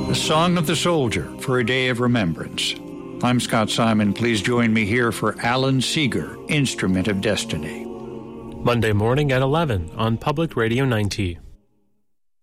The Song of the Soldier for a Day of Remembrance. I'm Scott Simon. Please join me here for Alan Seeger, Instrument of Destiny. Monday morning at 11 on Public Radio 90.